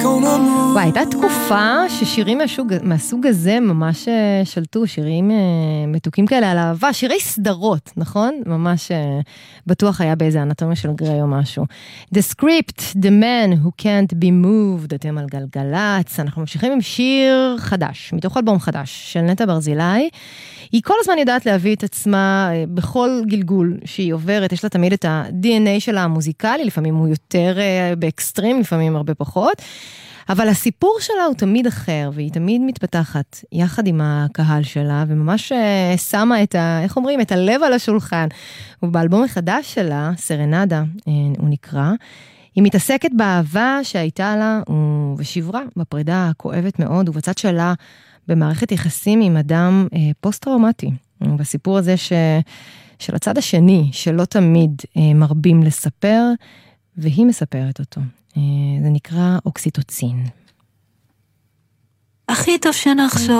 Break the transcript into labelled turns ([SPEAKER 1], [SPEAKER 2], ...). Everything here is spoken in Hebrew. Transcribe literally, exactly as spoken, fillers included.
[SPEAKER 1] וואי, הייתה תקופה ששירים מהסוג, מהסוג הזה ממש שלטו, שירים מתוקים כאלה על אהבה, שירי סדרות, נכון? ממש בטוח היה באיזה אנטומיה של גריי או משהו. The Script, The Man Who Can't Be Moved, אתם על גלגלץ, אנחנו ממשיכים עם שיר חדש, מתוך אלבום חדש של נטע ברזילי. היא כל הזמן יודעת להביא את עצמה בכל גלגול שהיא עוברת, יש לה תמיד את ה-די אן איי שלה המוזיקלי, לפעמים הוא יותר באקסטרים, לפעמים הרבה פחות, אבל הסיפור שלה הוא תמיד אחר, והיא תמיד מתפתחת יחד עם הקהל שלה, וממש שמה את ה... איך אומרים? את הלב על השולחן. ובאלבום החדש שלה, סרנדה, הוא נקרא, היא מתעסקת באהבה שהייתה לה, ושברה בפרידה הכואבת מאוד, ובצד שלה במערכת יחסים עם אדם פוסט-טראומטי. בסיפור הזה ש... של הצד השני, שלא תמיד מרבים לספר, והיא מספרת אותו. זה נקרא אוקסיטוצין.
[SPEAKER 2] הכי טוב שנחשוב